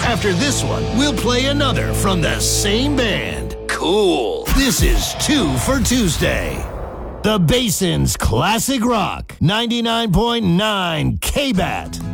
After this one, we'll play another from the same band. Cool. This is 2 for Tuesday. The Basin's Classic Rock, 99.9 KBAT.